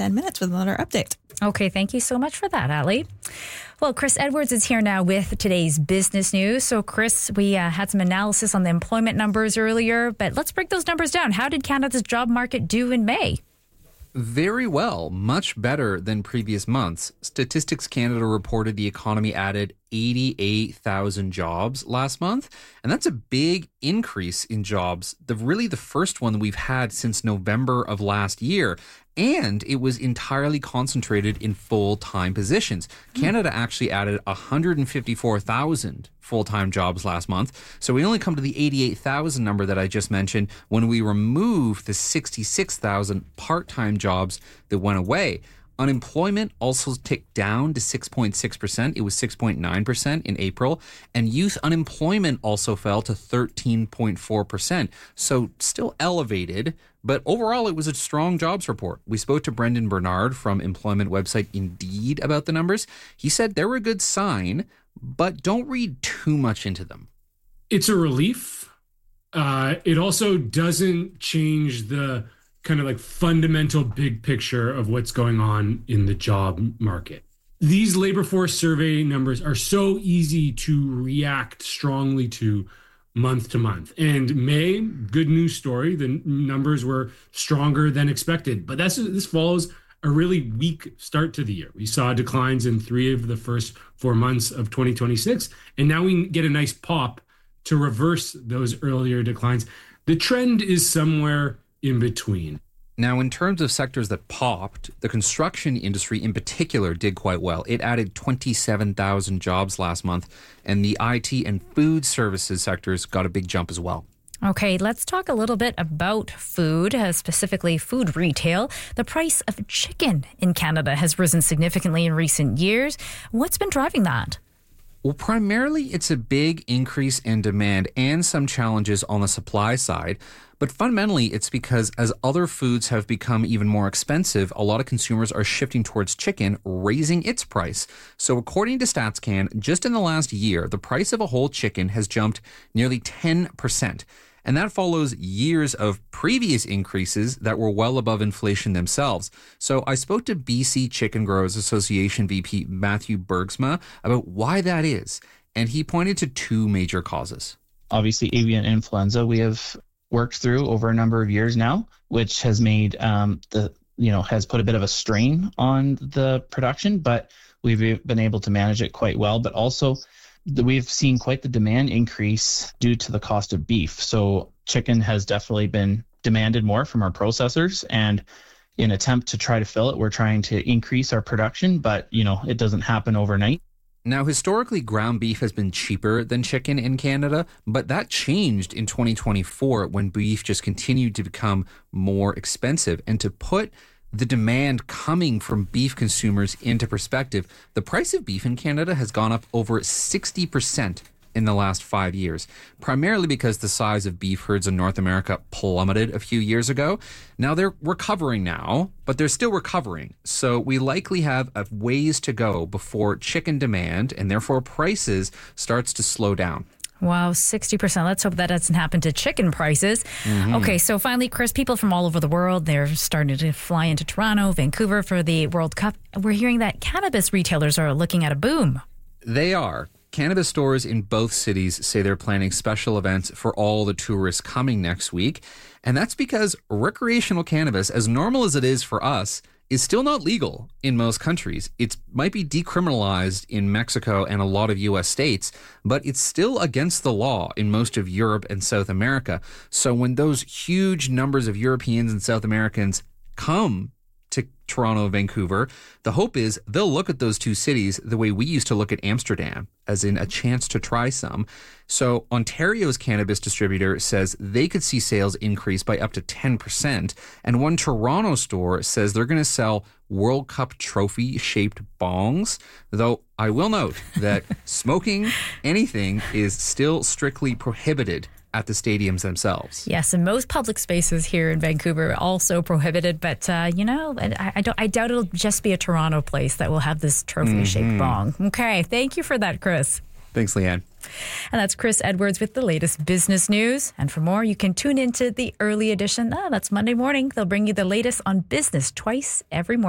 10 minutes with another update. Okay, thank you so much for that, Ali. Well, Chris Edwards is here now with today's business news. So, Chris, we had some analysis on the employment numbers earlier, but let's break those numbers down. How did Canada's job market do in May? Very well, much better than previous months. Statistics Canada reported the economy added 88,000 jobs last month, and that's a big increase in jobs. The first one we've had since November of last year, and it was entirely concentrated in full-time positions. Canada actually added 154,000 full-time jobs last month, so we only come to the 88,000 number that I just mentioned when we remove the 66,000 part-time jobs that went away. Unemployment also ticked down to 6.6%. It was 6.9% in April. And youth unemployment also fell to 13.4%. So still elevated, but overall it was a strong jobs report. We spoke to Brendan Bernard from employment website Indeed about the numbers. He said they were a good sign, but don't read too much into them. It's a relief. It also doesn't change the kind of like fundamental big picture of what's going on in the job market. These labor force survey numbers are so easy to react strongly to month. And May, good news story, the numbers were stronger than expected. But this follows a really weak start to the year. We saw declines in 3 of the first 4 months of 2026. And now we get a nice pop to reverse those earlier declines. The trend is somewhere in between. Now, in terms of sectors that popped, the construction industry in particular did quite well. It added 27,000 jobs last month, and the IT and food services sectors got a big jump as well. Okay, let's talk a little bit about food, specifically food retail. The price of chicken in Canada has risen significantly in recent years. What's been driving that? Well, primarily it's a big increase in demand and some challenges on the supply side. But fundamentally, it's because as other foods have become even more expensive, a lot of consumers are shifting towards chicken, raising its price. So according to StatsCan, just in the last year, the price of a whole chicken has jumped nearly 10%. And that follows years of previous increases that were well above inflation themselves. So I spoke to BC Chicken Growers Association VP Matthew Bergsma about why that is. And he pointed to 2 major causes. Obviously, avian influenza we have worked through over a number of years now, which has made has put a bit of a strain on the production, but we've been able to manage it quite well. But also we've seen quite the demand increase due to the cost of beef. So chicken has definitely been demanded more from our processors, and in an attempt to try to fill it, we're trying to increase our production, but it doesn't happen overnight. Now, historically, ground beef has been cheaper than chicken in Canada, but that changed in 2024 when beef just continued to become more expensive. And to put the demand coming from beef consumers into perspective, the price of beef in Canada has gone up over 60% in the last 5 years, primarily because the size of beef herds in North America plummeted a few years ago. Now they're recovering now, but they're still recovering. So we likely have a ways to go before chicken demand and therefore prices starts to slow down. Wow, 60%. Let's hope that doesn't happen to chicken prices. Mm-hmm. Okay, so finally, Chris, people from all over the world, they're starting to fly into Toronto, Vancouver for the World Cup. We're hearing that cannabis retailers are looking at a boom. They are. Cannabis stores in both cities say they're planning special events for all the tourists coming next week. And that's because recreational cannabis, as normal as it is for us, is still not legal in most countries. It might be decriminalized in Mexico and a lot of U.S. states, but it's still against the law in most of Europe and South America. So when those huge numbers of Europeans and South Americans come to Toronto, Vancouver, the hope is they'll look at those 2 cities the way we used to look at Amsterdam, as in a chance to try some. So Ontario's cannabis distributor says they could see sales increase by up to 10%. And one Toronto store says they're going to sell World Cup trophy-shaped bongs, though I will note that smoking anything is still strictly prohibited at the stadiums themselves. Yes, and most public spaces here in Vancouver are also prohibited, but I doubt it'll just be a Toronto place that will have this trophy-shaped bong. Okay, thank you for that, Chris. Thanks, Leanne. And that's Chris Edwards with the latest business news. And for more, you can tune into the early edition. That's Monday morning. They'll bring you the latest on business twice every morning.